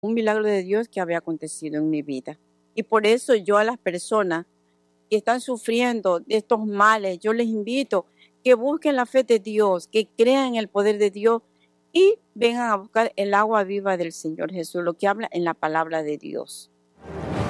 un milagro de Dios que había acontecido en mi vida. Y por eso yo a las personas que están sufriendo de estos males, yo les invito que busquen la fe de Dios, que crean en el poder de Dios y vengan a buscar el agua viva del Señor Jesús, lo que habla en la palabra de Dios.